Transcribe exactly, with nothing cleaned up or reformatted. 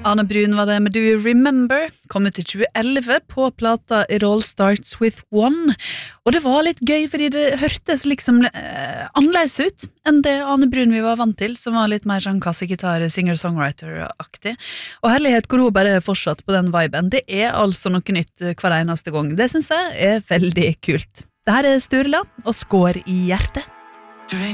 Anne Brun var det med Do You Remember, kom ut i tjue elleve på plata It All Starts With One, og det var litt gøy fordi det hørtes liksom eh, annerledes ut enn det Anne Brun vi var vant til, som var litt mer sånn kassegitar, singer-songwriter-aktig, og herlighet hvor hun bare fortsatt på den viben. Det er altså noe nytt hver eneste gang. Det synes jeg er veldig kult. Det her er Sturla og Skår i hjertet.